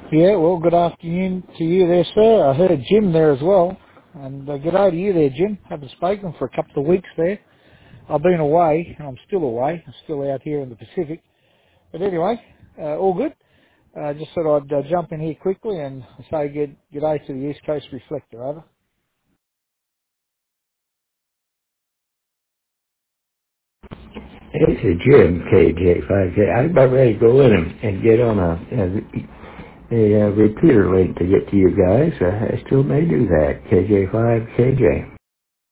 Yeah, well, good afternoon to you there, sir. I heard Jim there as well. And good day to you there, Jim. Haven't spoken for a couple of weeks there. I've been away, and I'm still away. I'm still out here in the Pacific. But anyway, all good. Just thought I'd jump in here quickly and say good day to the East Coast Reflector, over. This is Jim, KJ5K. I'm about ready to go in and get on a repeater link to get to you guys. I still may do that, KJ5KJ.